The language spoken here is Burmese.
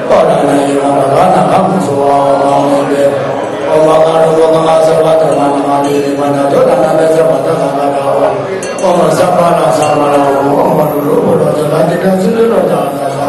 报了那一万个那个不错的，我们是我的嘛的嘛的，我那都那那是我的那个，我们上班了上